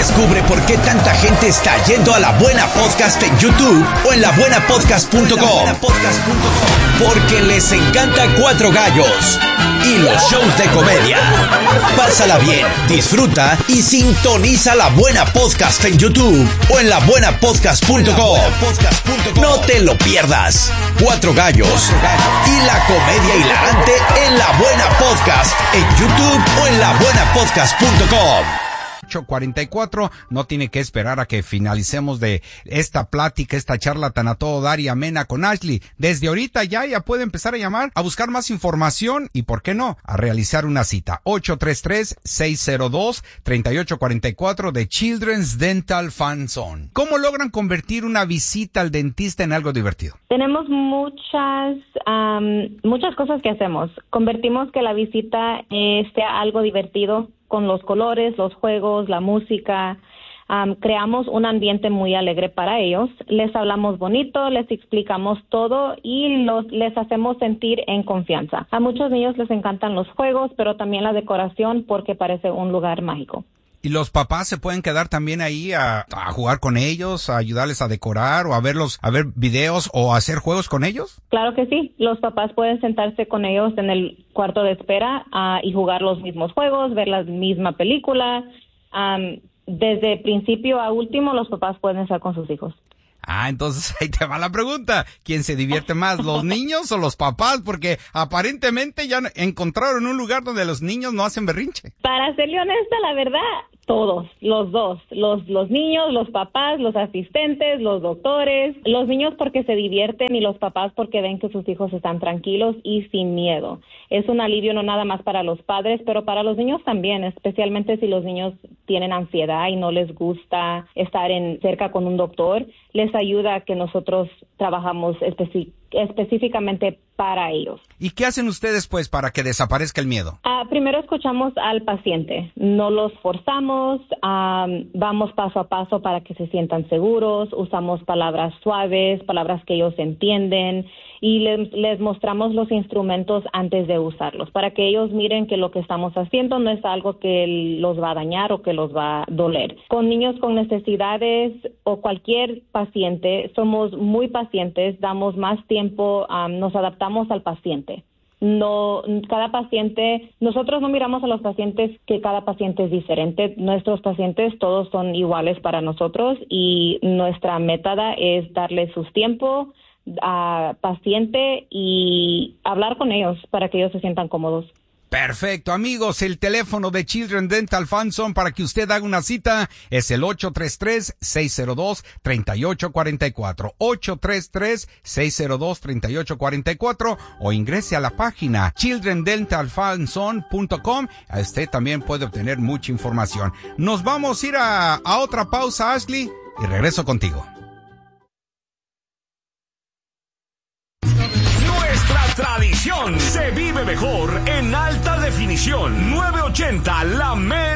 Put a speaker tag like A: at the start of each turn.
A: Descubre por qué tanta gente está yendo a La Buena Podcast en YouTube o en labuenapodcast.com. Porque les encanta Cuatro Gallos y los shows de comedia. Pásala bien, disfruta y sintoniza La Buena Podcast en YouTube o en labuenapodcast.com. No te lo pierdas. Cuatro Gallos y la comedia hilarante en La Buena Podcast en YouTube o en labuenapodcast.com.
B: 8:44, no tiene que esperar a que finalicemos de esta plática, esta charla tan a todo dar y amena con Ashley. Desde ahorita ya puede empezar a llamar, a buscar más información y, ¿por qué no?, a realizar una cita. 833-602-3844 de Children's Dental Fun Zone. ¿Cómo logran convertir una visita al dentista en algo divertido?
C: Tenemos muchas cosas que hacemos. Convertimos que la visita sea algo divertido con los colores, los juegos, la música. Creamos un ambiente muy alegre para ellos. Les hablamos bonito, les explicamos todo y les hacemos sentir en confianza. A muchos niños les encantan los juegos, pero también la decoración porque parece un lugar mágico.
B: ¿Y los papás se pueden quedar también ahí a jugar con ellos, a ayudarles a decorar o a ver videos o a hacer juegos con ellos?
C: Claro que sí. Los papás pueden sentarse con ellos en el cuarto de espera y jugar los mismos juegos, ver la misma película. Desde principio a último, los papás pueden estar con sus hijos.
B: Entonces ahí te va la pregunta. ¿Quién se divierte más, los niños o los papás? Porque aparentemente ya encontraron un lugar donde los niños no hacen berrinche.
C: Para serle honesta, la verdad, todos, los dos, los niños, los papás, los asistentes, los doctores, los niños porque se divierten y los papás porque ven que sus hijos están tranquilos y sin miedo. Es un alivio no nada más para los padres, pero para los niños también, especialmente si los niños tienen ansiedad y no les gusta estar cerca con un doctor, les ayuda a que nosotros trabajamos específicamente para ellos.
B: ¿Y qué hacen ustedes, pues, para que desaparezca el miedo?
C: Primero escuchamos al paciente, no los forzamos, vamos paso a paso para que se sientan seguros, usamos palabras suaves, palabras que ellos entienden y les mostramos los instrumentos antes de usarlos, para que ellos miren que lo que estamos haciendo no es algo que los va a dañar o que los va a doler. Con niños con necesidades o cualquier paciente, somos muy pacientes, damos más tiempo, nos adaptamos al paciente. Cada paciente, nosotros no miramos a los pacientes que cada paciente es diferente. Nuestros pacientes todos son iguales para nosotros y nuestra método es darles su tiempo a paciente y hablar con ellos para que ellos se sientan cómodos.
B: Perfecto, amigos, el teléfono de Children Dental Fun Zone para que usted haga una cita es el 833-602-3844, 833-602-3844 o ingrese a la página childrendentalfunzone.com. Usted también puede obtener mucha información. Nos vamos a ir a otra pausa, Ashley, y regreso contigo.
D: Tradición se vive mejor en alta definición. 980 La Mera.